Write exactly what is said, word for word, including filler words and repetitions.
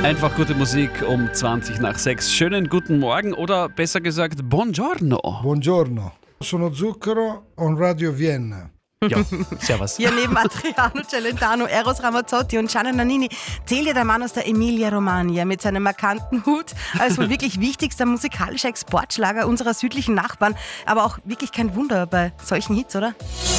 Einfach gute Musik um zwanzig nach sechs. Schönen guten Morgen oder besser gesagt Buongiorno. Buongiorno, sono Zucchero on Radio Vienna. Ja, servus. Hier neben Adriano Celentano, Eros Ramazzotti und Gianna Nannini zählt ja der Mann aus der Emilia-Romagna mit seinem markanten Hut als wohl wirklich wichtigster musikalischer Exportschlager unserer südlichen Nachbarn. Aber auch wirklich kein Wunder bei solchen Hits, oder?